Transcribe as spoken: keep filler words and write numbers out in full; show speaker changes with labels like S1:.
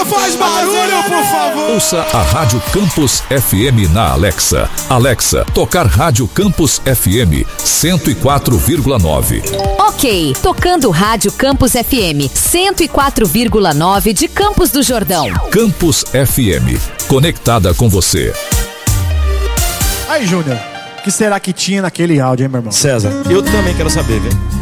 S1: faz barulho, por favor.
S2: Ouça a Rádio Campus F M na Alexa. Alexa, tocar Rádio Campus F M cento e quatro vírgula nove.
S3: Ok, tocando Rádio Campus F M cento e quatro vírgula nove de Campos do Jordão.
S2: Campus F M, conectada com você.
S1: Aí, Júnior, o que será que tinha naquele áudio, hein, meu irmão?
S4: César, eu também quero saber, viu?